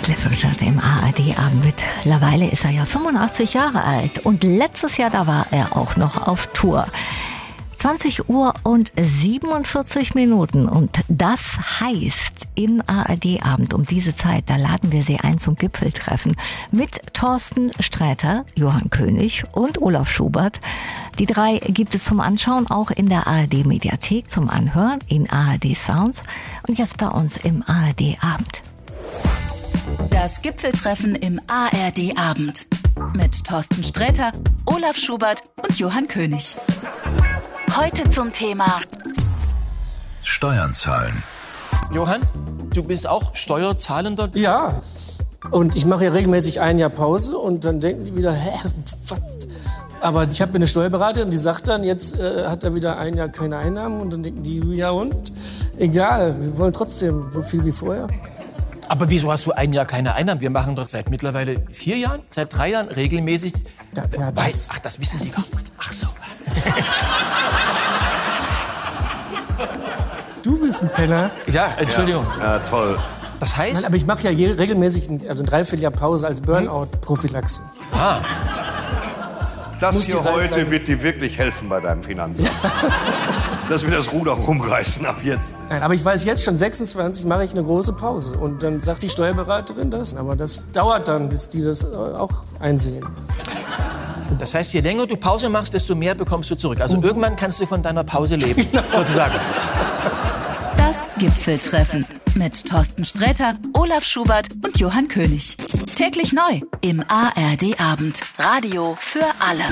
Cliff Richard im ARD-Abend. Mittlerweile ist er ja 85 Jahre alt und letztes Jahr, da war er auch noch auf Tour. 20 Uhr und 47 Minuten und das heißt im ARD-Abend um diese Zeit, da laden wir Sie ein zum Gipfeltreffen mit Thorsten Sträter, Johann König und Olaf Schubert. Die drei gibt es zum Anschauen auch in der ARD-Mediathek, zum Anhören in ARD Sounds und jetzt bei uns im ARD-Abend. Das Gipfeltreffen im ARD-Abend mit Thorsten Sträter, Olaf Schubert und Johann König. Heute zum Thema Steuern zahlen. Johann, du bist auch Steuerzahlender? Ja, und ich mache ja regelmäßig ein Jahr Pause und dann denken die wieder, was? Aber ich habe eine Steuerberaterin, die sagt dann, jetzt hat er wieder ein Jahr keine Einnahmen und dann denken die, ja und? Egal, wir wollen trotzdem so viel wie vorher. Aber wieso hast du ein Jahr keine Einnahmen? Wir machen doch seit mittlerweile 4 Jahren, seit 3 Jahren regelmäßig. Ja, das wissen Sie gar nicht. Ach so. Du bist ein Penner. Ja, Entschuldigung. Ja, toll. Das heißt... Nein, aber ich mache ja regelmäßig ein Dreivierteljahr Pause als Burnout-Prophylaxe. Das hier heute wird dir wirklich helfen bei deinem Finanzamt. Dass wir das Ruder rumreißen ab jetzt. Nein, aber ich weiß jetzt schon, 26 mache ich eine große Pause. Und dann sagt die Steuerberaterin das. Aber das dauert dann, bis die das auch einsehen. Das heißt, je länger du Pause machst, desto mehr bekommst du zurück. Also irgendwann kannst du von deiner Pause leben, sozusagen. Das Gipfeltreffen mit Thorsten Sträter, Olaf Schubert und Johann König. Täglich neu im ARD-Abend. Radio für alle.